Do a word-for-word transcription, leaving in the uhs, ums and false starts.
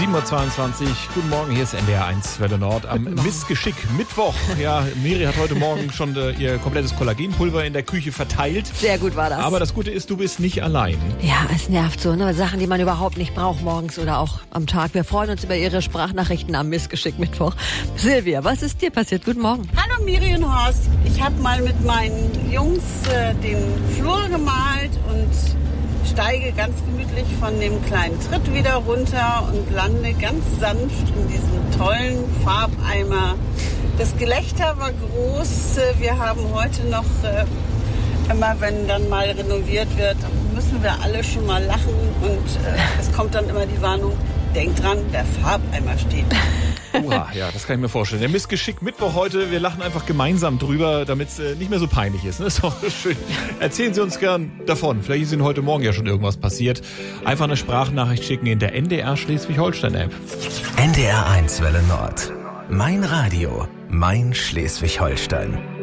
sieben Uhr zweiundzwanzig. Guten Morgen, hier ist N D R eins Welle Nord am Missgeschick Mittwoch. Ja, Miri hat heute Morgen schon äh, ihr komplettes Kollagenpulver in der Küche verteilt. Sehr gut war das. Aber das Gute ist, du bist nicht allein. Ja, es nervt so, ne? Sachen, die man überhaupt nicht braucht morgens oder auch am Tag. Wir freuen uns über Ihre Sprachnachrichten am Missgeschick Mittwoch. Silvia, was ist dir passiert? Guten Morgen. Hallo Miri und Horst. Ich habe mal mit meinen Jungs äh, den Flur gemalt und steige ganz gemütlich von dem kleinen Tritt wieder runter und lande ganz sanft in diesem tollen Farbeimer. Das Gelächter war groß. Wir haben heute noch, äh, immer wenn dann mal renoviert wird, müssen wir alle schon mal lachen. Und äh, es kommt dann immer die Warnung, denkt dran, der Farbeimer steht. Oha, ja, das kann ich mir vorstellen. Der Missgeschick Mittwoch heute. Wir lachen einfach gemeinsam drüber, damit es äh, nicht mehr so peinlich ist. Ne? Ist doch schön. Erzählen Sie uns gern davon. Vielleicht ist Ihnen heute Morgen ja schon irgendwas passiert. Einfach eine Sprachnachricht schicken in der N D R Schleswig-Holstein-App. N D R eins Welle Nord. Mein Radio. Mein Schleswig-Holstein.